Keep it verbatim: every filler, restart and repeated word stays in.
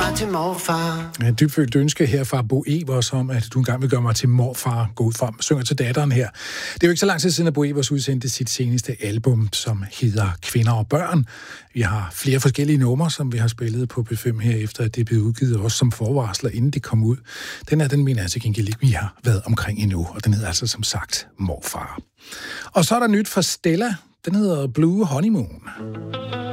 mig til morfar. Ja, et dybfølt ønske her fra Bo Evers om, at du engang vil gøre mig til morfar. Gå ud fra, synger til datteren her. Det er jo ikke så lang tid siden, at Bo Evers udsendte sit seneste album, som hedder Kvinder og Børn. Vi har flere forskellige numre, som vi har spillet på P fem her, efter at det blev udgivet også som forvarsler, inden det kom ud. Den er den, mener jeg til gengæld ikke, vi har været omkring endnu, og den hedder altså som sagt Morfar. Og så er der nyt fra Stella. Den hedder Blue Honeymoon.